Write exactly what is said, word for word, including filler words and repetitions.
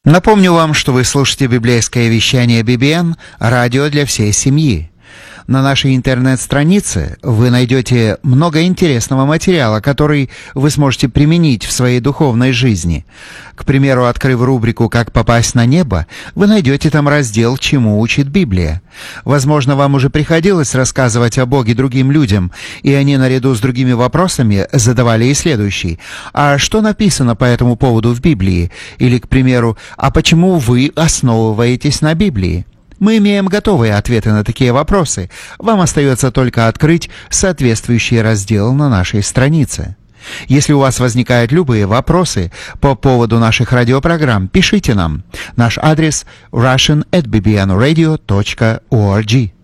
Напомню вам, что вы слушаете библейское вещание би би эн, радио для всей семьи. На нашей интернет-странице вы найдете много интересного материала, который вы сможете применить в своей духовной жизни. К примеру, открыв рубрику «Как попасть на небо», вы найдете там раздел «Чему учит Библия». Возможно, вам уже приходилось рассказывать о Боге другим людям, и они наряду с другими вопросами задавали и следующий: «А что написано по этому поводу в Библии?» Или, к примеру, «А почему вы основываетесь на Библии?» Мы имеем готовые ответы на такие вопросы. Вам остается только открыть соответствующий раздел на нашей странице. Если у вас возникают любые вопросы по поводу наших радиопрограмм, пишите нам. Наш адрес russian at b b n radio dot org.